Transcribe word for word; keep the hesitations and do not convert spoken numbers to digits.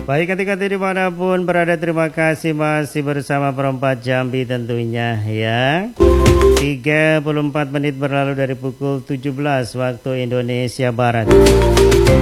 Baik ketika dimanapun berada, terima kasih masih bersama Perempat Jambi tentunya ya. Tiga puluh empat menit berlalu dari pukul tujuh belas waktu Indonesia Barat.